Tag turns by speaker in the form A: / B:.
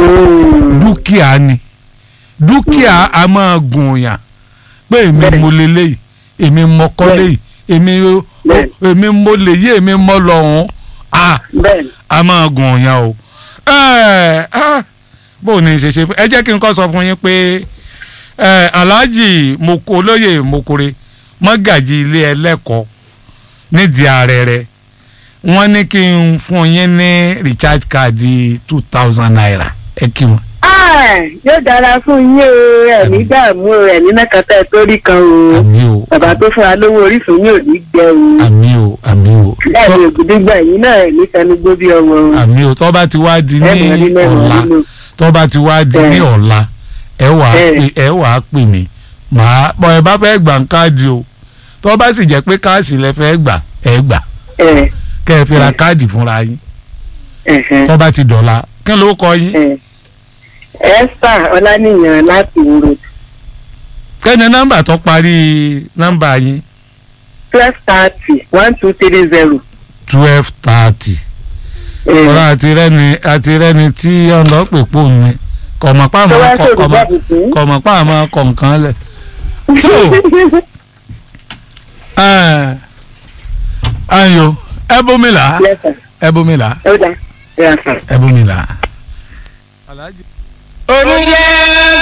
A: dúkìá ni dúkìá a máa gùn yàn pé èmi mo lélẹ́yìí èmi mo kọ́ léyìí èmi mo lè yí èmi mo lọ́hùn a máa gùn yàn o bó ní ṣe ṣe ẹ jẹ́ kí n kọ́ sọ fún yín pé Alhaji olóyè Mokore mọ́gàjì ilé ẹlẹ́kọ̀ọ́ nídìí ààrẹ rẹ̀ wọ́n ní kí n fún yín ní recharge card 2,000 naira ẹ kí wọn.
B: yóò dára fún yín o ẹ̀mí dààmú o ẹ̀mí mẹ́kàtà torí kan o
A: àmín o
B: bàbá tó fún wa lówó Orísun yóò ní gbẹ o
A: àmín o àmín o
B: lẹ́yìn ògùdígbà yìí náà ní tẹnugbó bí ọmọ o
A: àmín o tó bá ti wá di ní ọ̀la tó bá ti wá di ní ọ̀la ẹ wàá pè mí màá bọ̀ ẹ bá fẹ́ gbà ń káàdì o tó bá sì jẹ́ pé káàsì lẹ fẹ́ gbà ẹ gbà kẹ́ ẹ fi ra káàdì fúnra yín tó bá ti dọ̀la kí ló kọ yín.
B: Esther Ọláníyàn láti wúro.
A: kẹ́ni nọ́mbà tó parí nọ́mbà yín.
B: 1230 1230.
A: 1230. ọ̀rọ̀ àti rẹ́ni tí ọ̀nà pè pò ní kọ̀mọ̀pá àmọ́ kọ̀ǹkan lẹ̀. ayo ẹbùmílà ẹbùmílà ẹbùmílà.
C: oníjẹ́